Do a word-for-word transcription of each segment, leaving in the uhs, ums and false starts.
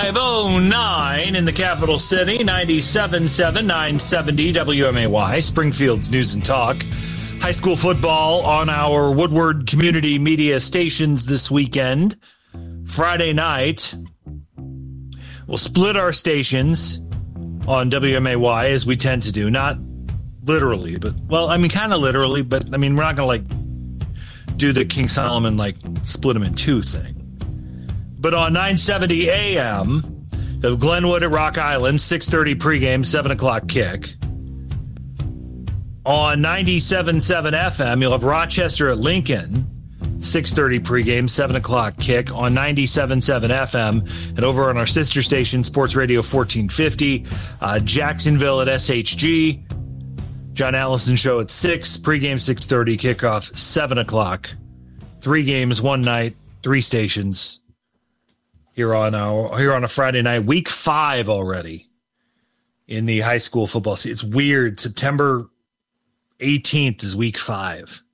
five oh nine in the capital city, ninety-seven point seven, nine seventy W M A Y, Springfield's News and Talk. High school football on our Woodward community media stations this weekend. Friday night, we'll split our stations on W M A Y as we tend to do. Not literally, but, well, I mean, kind of literally, but, I mean, we're not going to, like, do the King Solomon, like, split them in two thing. But on nine seventy A M of Glenwood at Rock Island, six thirty pregame, seven o'clock kick. On ninety-seven point seven F M, you'll have Rochester at Lincoln, six thirty pregame, seven o'clock kick. On ninety-seven point seven F M, and over on our sister station, Sports Radio fourteen fifty, uh, Jacksonville at S H G. John Allison show at six, pregame six thirty, kickoff seven o'clock. Three games, one night, three stations. Here on our here on a Friday night, week five already in the high school football season. It's weird. September eighteenth is week five.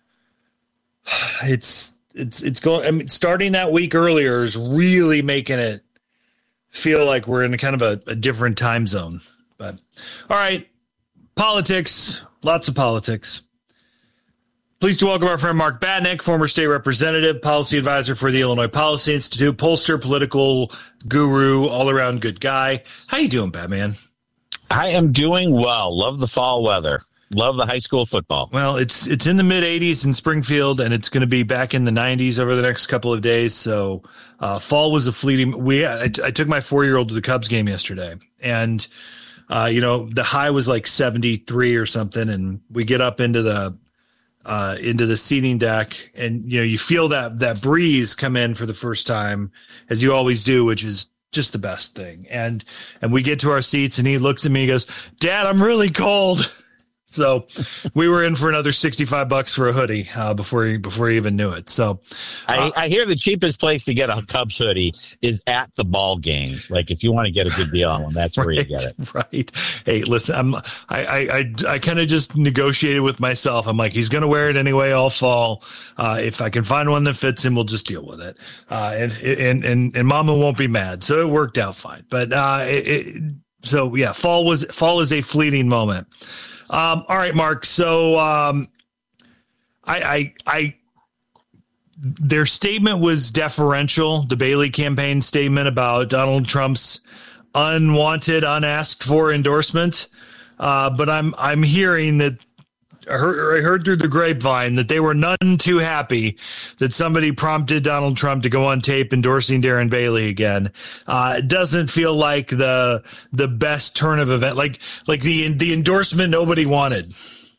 It's it's it's going. I mean, starting that week earlier is really making it feel like we're in kind of a, a different time zone. But all right, politics, lots of politics. Pleased to welcome our friend Mark Batnick, former state representative, policy advisor for the Illinois Policy Institute, pollster, political guru, all-around good guy. How you doing, Batman? I am doing well. Love the fall weather. Love the high school football. Well, it's it's in the mid eighties in Springfield, and it's going to be back in the nineties over the next couple of days. So uh, fall was a fleeting. We I, I took my four-year-old to the Cubs game yesterday, and uh, you know the high was like seventy-three or something, and we get up into the Uh, into the seating deck, and you know you feel that that breeze come in for the first time, as you always do, which is just the best thing. And and we get to our seats, and he looks at me, and goes, "Dad, I'm really cold." So we were in for another sixty-five bucks for a hoodie uh, before he before he even knew it. So uh, I, I hear the cheapest place to get a Cubs hoodie is at the ball game. Like if you want to get a good deal on one, that's where right, you get it. Right. Hey, listen, I'm I I I, I kind of just negotiated with myself. I'm like, he's going to wear it anyway all fall. Uh, if I can find one that fits him, we'll just deal with it. Uh, and and and and Mama won't be mad. So it worked out fine. But uh, it, it, so yeah, fall was fall is a fleeting moment. Um, all right, Mark. So, um, I, I, I, their statement was deferential. The Bailey campaign statement about Donald Trump's unwanted, unasked for endorsement. Uh, but I'm, I'm hearing that I heard, I heard through the grapevine that they were none too happy that somebody prompted Donald Trump to go on tape endorsing Darren Bailey again. Uh, it doesn't feel like the the best turn of event, like like the the endorsement nobody wanted.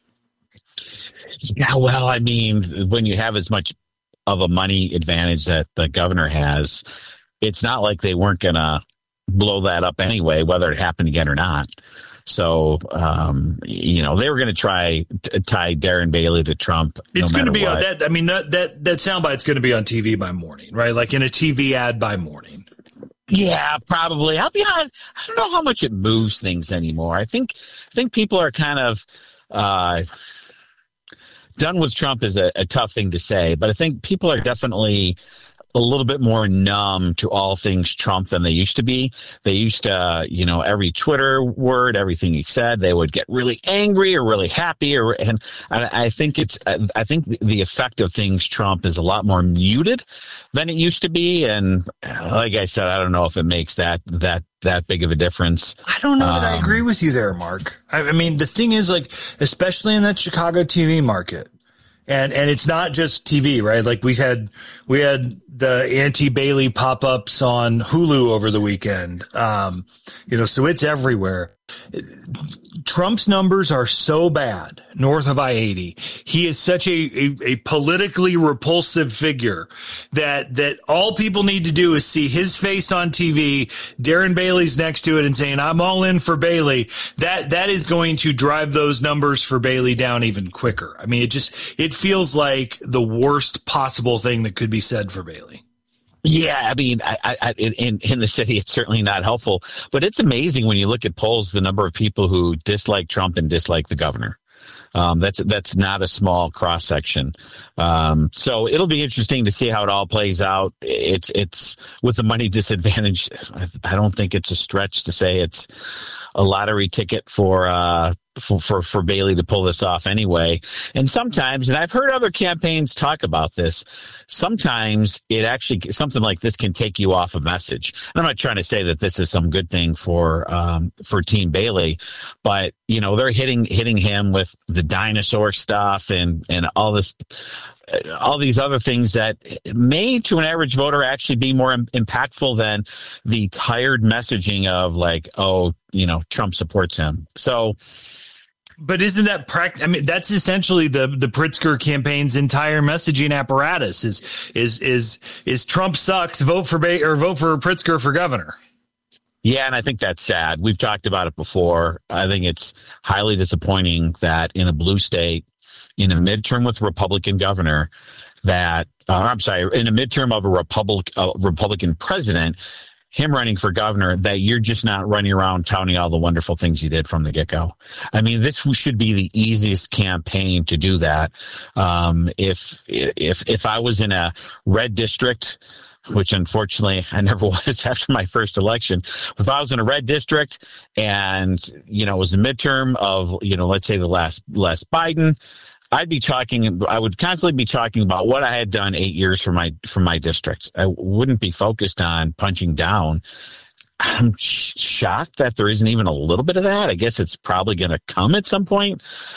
Yeah, well, I mean, when you have as much of a money advantage that the governor has, it's not like they weren't going to blow that up anyway, whether it happened again or not. So, um, you know, they were going to try to tie Darren Bailey to Trump. No it's going to be what. on that. I mean, that that that soundbite's going to be on T V by morning, right? Like in a T V ad by morning. Yeah, probably. I'll be honest. I don't know how much it moves things anymore. I think I think people are kind of uh, done with Trump is a, a tough thing to say, but I think people are definitely a little bit more numb to all things Trump than they used to be. They used to, uh, you know, every Twitter word, everything he said, they would get really angry or really happy. Or, and I, I think it's, I think the effect of things Trump is a lot more muted than it used to be. And like I said, I don't know if it makes that, that, that big of a difference. I don't know that um, I agree with you there, Mark. I, I mean, the thing is, like, especially in that Chicago T V market, And and it's not just T V, right? Like we had we had the anti-Bailey pop-ups on Hulu over the weekend. Um, you know, so it's everywhere. Trump's numbers are so bad north of I eighty. He is such a, a, a politically repulsive figure that that all people need to do is see his face on T V, Darren Bailey's next to it and saying, I'm all in for Bailey. That that is going to drive those numbers for Bailey down even quicker. I mean, it just it feels like the worst possible thing that could be said for Bailey. Yeah, I mean, I, I, in in the city, it's certainly not helpful. But it's amazing when you look at polls, the number of people who dislike Trump and dislike the governor. Um, that's that's not a small cross section. Um, so it'll be interesting to see how it all plays out. It's it's with the money disadvantage. I, I don't think it's a stretch to say it's a lottery ticket for uh, for, for for Bailey to pull this off anyway. And sometimes, and I've heard other campaigns talk about this, sometimes it actually, something like this can take you off a message. And I'm not trying to say that this is some good thing for um, for Team Bailey, but you know, they're hitting hitting him with the dinosaur stuff and and all this, all these other things that may, to an average voter, actually be more im- impactful than the tired messaging of like, oh, you know, Trump supports him. So. But isn't that practice? I mean, that's essentially the the Pritzker campaign's entire messaging apparatus is is is is Trump sucks. Vote for Bay or vote for Pritzker for governor. Yeah, and I think that's sad. We've talked about it before. I think it's highly disappointing that in a blue state, in a midterm with a Republican governor, that uh, I'm sorry, in a midterm of a Republic a Republican president, him running for governor, that you're just not running around touting all the wonderful things he did from the get-go. I mean, this should be the easiest campaign to do that. Um, if if if I was in a red district, which unfortunately I never was after my first election, if I was in a red district and, you know, it was a midterm of, you know, let's say the last last Biden, I'd be talking, I would constantly be talking about what I had done eight years for my, for my district. I wouldn't be focused on punching down. I'm sh- shocked that there isn't even a little bit of that. I guess it's probably going to come at some point.